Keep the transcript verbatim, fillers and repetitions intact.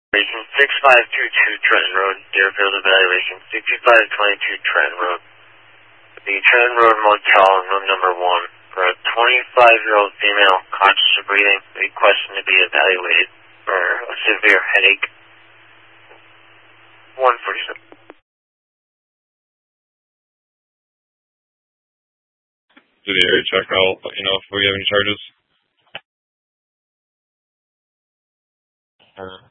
Evaluation six five two two Trenton Road, Deerfield evaluation sixty-five twenty-two Trenton Road. The Trenton Road Motel, room number one, for a twenty-five-year-old female, conscious of breathing, requesting to be evaluated for a severe headache. one forty-seven. Do the area check, I'll let you know if we have any charges. Uh,